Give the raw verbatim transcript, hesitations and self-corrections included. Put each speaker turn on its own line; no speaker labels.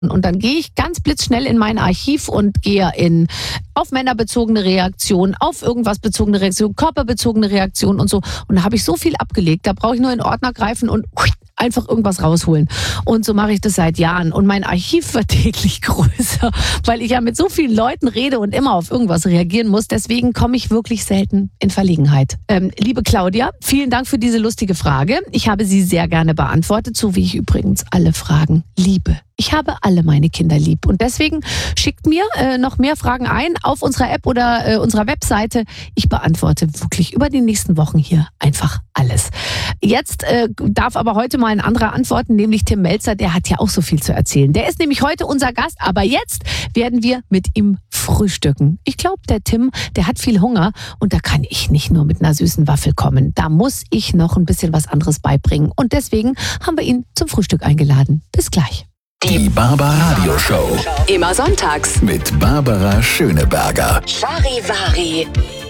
Und dann gehe ich ganz blitzschnell in mein Archiv und gehe in auf männerbezogene Reaktion, auf irgendwas bezogene Reaktion, körperbezogene Reaktion und so. Und da habe ich so viel abgelegt. Da brauche ich nur in den Ordner greifen und einfach irgendwas rausholen. Und so mache ich das seit Jahren. Und mein Archiv wird täglich größer, weil ich ja mit so vielen Leuten rede und immer auf irgendwas reagieren muss. Deswegen komme ich wirklich selten in Verlegenheit. Ähm, liebe Claudia, vielen Dank für diese lustige Frage. Ich habe sie sehr gerne beantwortet, so wie ich übrigens alle Fragen liebe. Ich habe alle meine Kinder lieb. Und deswegen schickt mir äh, noch mehr Fragen ein auf unserer App oder äh, unserer Webseite. Ich beantworte wirklich über die nächsten Wochen hier einfach alles. Jetzt äh, darf aber heute mal ein anderer antworten, nämlich Tim Melzer. Der hat ja auch so viel zu erzählen. Der ist nämlich heute unser Gast, aber jetzt werden wir mit ihm frühstücken. Ich glaube, der Tim, der hat viel Hunger und da kann ich nicht nur mit einer süßen Waffel kommen. Da muss ich noch ein bisschen was anderes beibringen. Und deswegen haben wir ihn zum Frühstück eingeladen. Bis gleich.
Die Barbara Radio Show.
Immer sonntags
Mit Barbara Schöneberger.
Charivari.